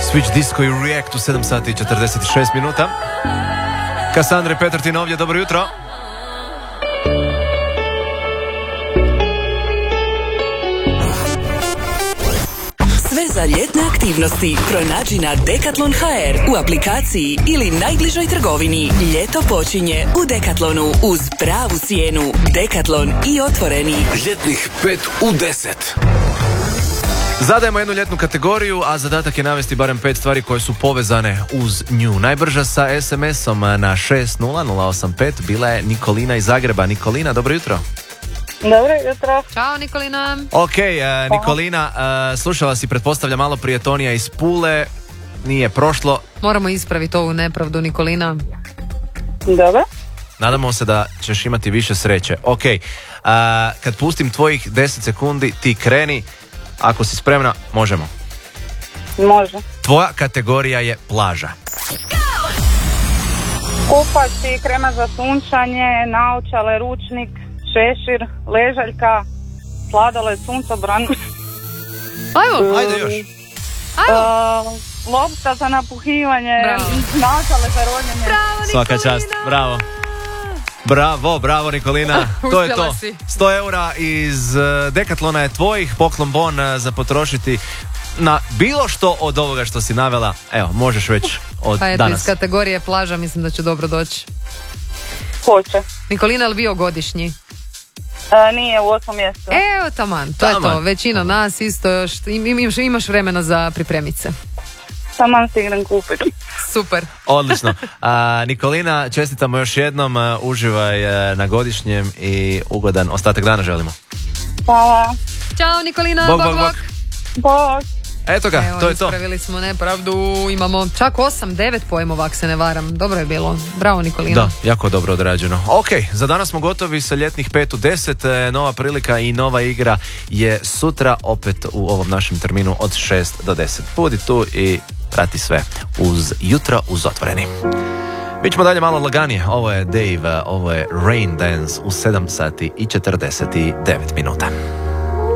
Switch Disco i React u 7 sati i 46 minuta. Kassandra i Petar Tin ovdje, dobro jutro. Sve za ljetne aktivnosti pronađi na Decathlon.hr u aplikaciji ili najbližoj trgovini. Ljeto počinje u Decathlonu uz pravu cijenu. Decathlon i otvoreni. Ljetnih 5 u 10. Zadajemo jednu ljetnu kategoriju, a zadatak je navesti barem 5 stvari koje su povezane uz nju. Najbrža sa SMS-om na 60085 bila je Nikolina iz Zagreba. Nikolina, dobro jutro. Dobro jutro. Ćao Nikolina. Ok, Nikolina, slušala si, pretpostavljam, malo prije Tonija iz Pule. Nije prošlo. Moramo ispraviti ovu nepravdu, Nikolina. Dobro. Nadamo se da ćeš imati više sreće. Ok, kad pustim tvojih 10 sekundi, ti kreni. Ako si spremna, možemo. Može. Tvoja kategorija je plaža. Kupaci, krema za sunčanje, naočale, ručnik, šešir, ležaljka, sladoled, suncobran. Ajde još. Lopta za napuhivanje, Bravo. naočale za rodnjenje. Bravo, Svaka čast, bravo. Bravo Nikolina, to je to. Uspjela si. 100 eura iz Decathlona je tvojih, poklon bon za potrošiti na bilo što od ovoga što si navela. Evo, možeš već od Pa eto, danas. iz kategorije plaža mislim da će dobro doći. Hoće. Nikolina, je li bio godišnji? Nije u 8 mjesecu. Evo, taman, to je to. Taman. Većina nas isto još, imaš vremena za pripremit se. Taman stignem kupiti. Super. Odlično. Nikolina, čestitamo još jednom, uživaj na godišnjem i ugodan ostatak dana želimo. Hvala. Ćao Nikolina, Bog. Bog. Eto ga, Evo, to je to. ispravili smo nepravdu, imamo čak 8-9 pojmova, ako se ne varam. Dobro je bilo. Bravo Nikolina. Da, jako dobro odrađeno. Ok, za danas smo gotovi sa ljetnih 5 u 10. Nova prilika i nova igra je sutra opet u ovom našem terminu od 6 do 10. Budi tu i prati sve uz jutro uz otvoreni. Mi ćemo dalje malo laganije. Ovo je Dave, ovo je Rain Dance u 7 sati i 49 minuta.